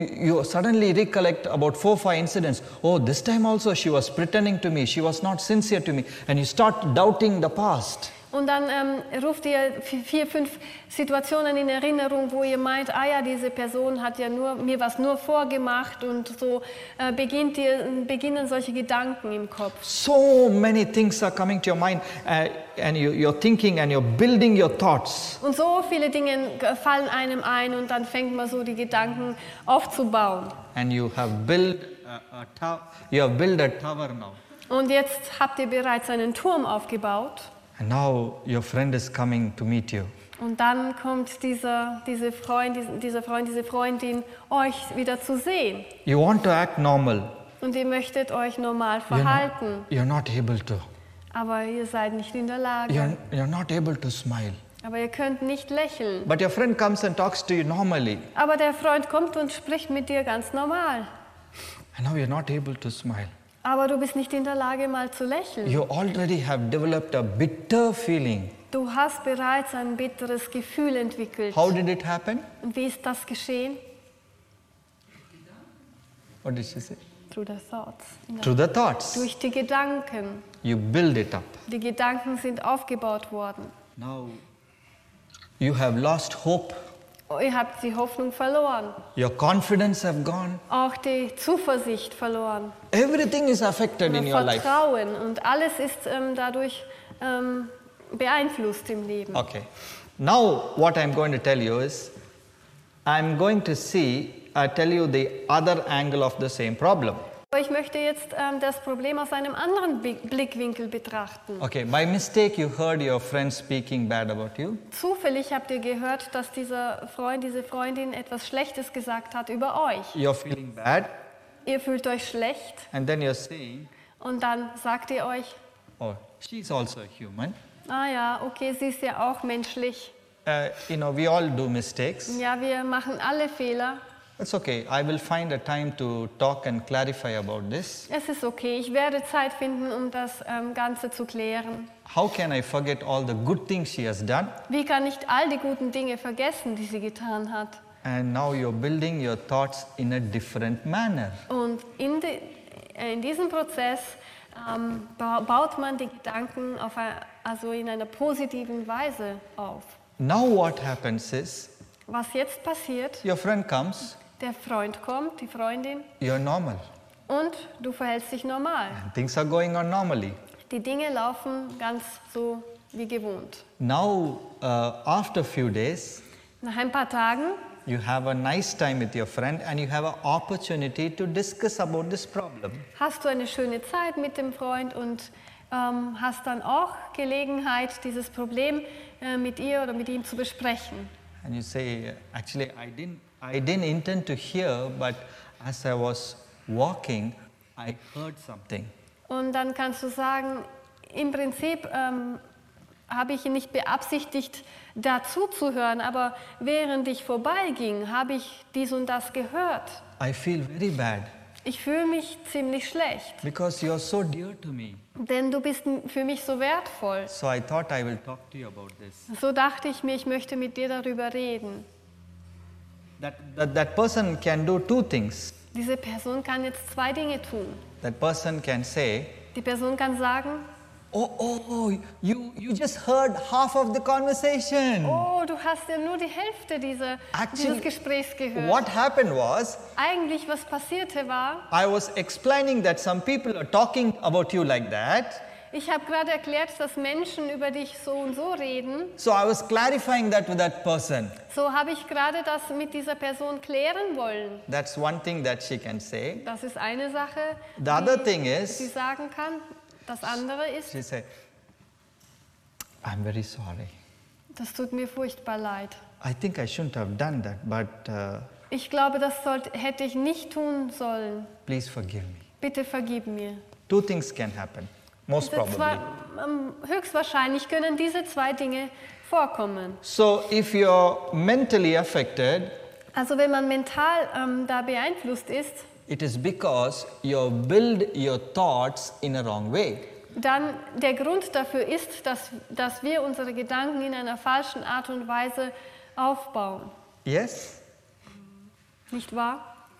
You suddenly recollect about 4, 5 incidents. Oh, this time also she was pretending to me. She was not sincere to me. And you start doubting the past. Und dann ruft ihr 4, 5 Situationen in Erinnerung, wo ihr meint, ah ja, diese Person hat ja mir was nur vorgemacht, und so beginnen solche Gedanken im Kopf. So many things are coming to your mind and you're thinking and you're building your thoughts. Und so viele Dinge fallen einem ein, und dann fängt man so die Gedanken aufzubauen. And you have built a tower now. Und jetzt habt ihr bereits einen Turm aufgebaut. And now your friend is coming to meet you. Und dann kommt diese Freundin, euch wieder zu sehen. You want to act normal. Und ihr möchtet euch normal verhalten. You're not able to. Aber ihr seid nicht in der Lage. You're not able to smile. Aber ihr könnt nicht lächeln. But your friend comes and talks to you normally. Aber der Freund kommt und spricht mit dir ganz normal. And now you're not able to smile. Aber du bist nicht in der Lage, mal zu lächeln. You already have developed a bitter feeling. Du hast bereits ein bitteres Gefühl entwickelt. How did it happen? Und wie ist das geschehen? What did she say? Through the thoughts. Through the thoughts. Durch die Gedanken. You build it up. Die Gedanken sind aufgebaut worden. Now you have lost hope. Ihr habt die Hoffnung verloren. Your confidence have gone. Auch die Zuversicht verloren. Everything is affected in your life. Vertrauen, und alles ist dadurch beeinflusst im Leben. Okay. Now what I'm going to tell you is, I'm going to tell you the other angle of the same problem. Ich möchte jetzt das Problem aus einem anderen Blickwinkel betrachten. Okay, by mistake you heard your friend speaking bad about you. Zufällig habt ihr gehört, dass dieser Freund, diese Freundin etwas Schlechtes gesagt hat über euch. You're feeling bad. Ihr fühlt euch schlecht. And then you're saying, und dann sagt ihr euch, oh, she's also human. Ah ja, okay, sie ist ja auch menschlich. We all do mistakes. Ja, wir machen alle Fehler. It's okay. I will find a time to talk and clarify about this. Es ist okay. Ich werde Zeit finden, um das Ganze zu klären. How can I forget all the good things she has done? Wie kann ich all die guten Dinge vergessen, die sie getan hat? And now you're building your thoughts in a different manner. Und in diesem Prozess baut man die Gedanken in einer positiven Weise auf. Now what happens is, was jetzt passiert, your friend comes, der Freund kommt, die Freundin, you're normal. Und du verhältst dich normal. And things are going on normally. Die Dinge laufen ganz so wie gewohnt. Now, after a few days, nach ein paar Tagen, you have a nice time with your friend and you have an opportunity to discuss about this problem. Hast du eine schöne Zeit mit dem Freund und hast dann auch Gelegenheit, dieses Problem mit ihr oder mit ihm zu besprechen. And you say, actually, I didn't intend to hear, but as I was walking, I heard something. Und dann kannst du sagen, im Prinzip habe ich nicht beabsichtigt, dazu zu hören, aber während ich vorbeiging, habe ich dies und das gehört. I feel very bad. Ich fühle mich ziemlich schlecht. Because you are so dear to me. Denn du bist für mich so wertvoll. So I thought I will talk to you about this. So dachte ich mir, ich möchte mit dir darüber reden. That person can do two things. Diese Person kann jetzt zwei Dinge tun. That person can say, die Person kann sagen, oh, you just heard half of the conversation. Oh, du hast ja nur die Hälfte dieses Gesprächs gehört. What happened was, eigentlich was passierte war, I was explaining that some people are talking about you like that. Ich habe gerade erklärt, dass Menschen über dich so und so reden. So I was clarifying that with that person. So habe ich gerade das mit dieser Person klären wollen. That's one thing that she can say. Das ist eine Sache, die sie sagen kann. Das andere ist, she said, I'm very sorry. Das tut mir furchtbar leid. I think I shouldn't have done that, but ich glaube, das hätte ich nicht tun sollen. Please forgive me. Bitte vergib mir. Two things can happen. Most probably. Höchstwahrscheinlich können diese zwei Dinge vorkommen. So if you're mentally affected, also wenn man mental da beeinflusst ist, it is because you build your thoughts in a wrong way. Dann der Grund dafür ist, dass wir unsere Gedanken in einer falschen Art und Weise aufbauen. Yes? Nicht wahr?